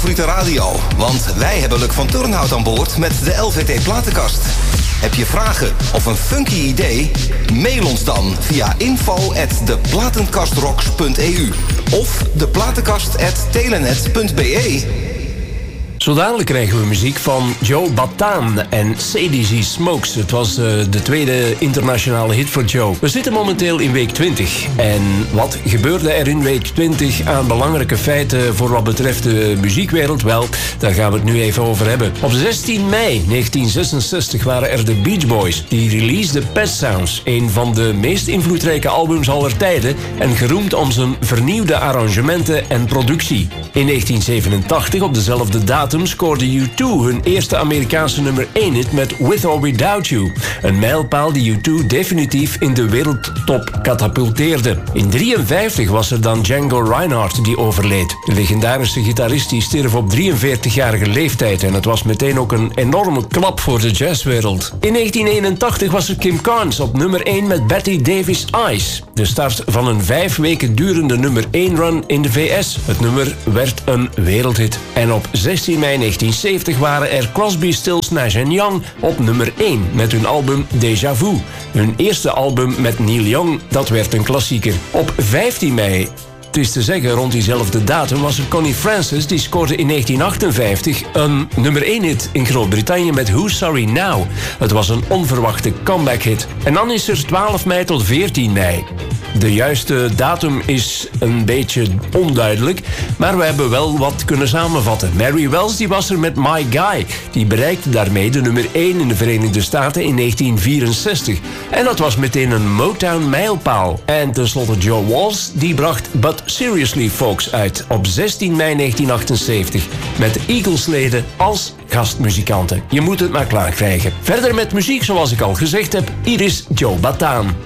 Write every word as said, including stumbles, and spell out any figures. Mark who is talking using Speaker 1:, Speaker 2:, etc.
Speaker 1: favoriete radio. Want wij hebben Luc van Turnhout aan boord met de L V T Platenkast. Heb je vragen of een funky idee? Mail ons dan via info at deplatenkastrox punt e u of deplatenkast at telenet punt b e.
Speaker 2: Zo dadelijk krijgen we muziek van Joe Bataan en Sadie Z Smokes. Het was uh, de tweede internationale hit voor Joe. We zitten momenteel in week twintig. En wat gebeurde er in week twintig aan belangrijke feiten voor wat betreft de muziekwereld? Wel, daar gaan we het nu even over hebben. Op zestien mei negentien zesenzestig waren er de Beach Boys. Die releaseden Pet Sounds, een van de meest invloedrijke albums aller tijden en geroemd om zijn vernieuwde arrangementen en productie. In negentien zevenentachtig, op dezelfde datum, scoorde U twee hun eerste Amerikaanse nummer één hit met With or Without You. Een mijlpaal die U twee definitief in de wereldtop katapulteerde. In negentien drieënvijftig was er dan Django Reinhardt die overleed. De legendarische gitarist die stierf op drieënveertigjarige leeftijd en het was meteen ook een enorme klap voor de jazzwereld. In negentien eenentachtig was er Kim Carnes op nummer één met Betty Davis Eyes. De start van een vijf weken durende nummer één run in de V S. Het nummer werd een wereldhit. En op zestien mei negentien zeventig waren er Crosby, Stills, Nash en Young op nummer één met hun album Déjà Vu. Hun eerste album met Neil Young, dat werd een klassieker. Op vijftien mei, het is te zeggen rond diezelfde datum, was er Connie Francis, die scoorde in negentien achtenvijftig een nummer één hit in Groot-Brittannië met Who's Sorry Now. Het was een onverwachte comeback hit. En dan is er twaalf mei tot veertien mei. De juiste datum is een beetje onduidelijk, maar we hebben wel wat kunnen samenvatten. Mary Wells die was er met My Guy. Die bereikte daarmee de nummer één in de Verenigde Staten in negentien vierenzestig. En dat was meteen een Motown-mijlpaal. En tenslotte Joe Walsh die bracht But Seriously Folks uit op zestien mei negentien achtenzeventig. Met de Eagles-leden als gastmuzikanten. Je moet het maar klaar krijgen. Verder met muziek zoals ik al gezegd heb, hier is Joe Bataan.